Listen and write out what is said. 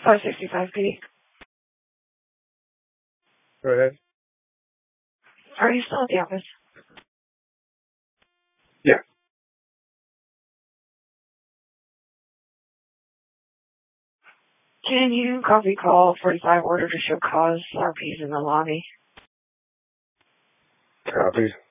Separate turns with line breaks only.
565P.
Go ahead.
Are you still at the office?
Yeah.
Can you call 45 order to show cause RP's in the lobby?
Copy.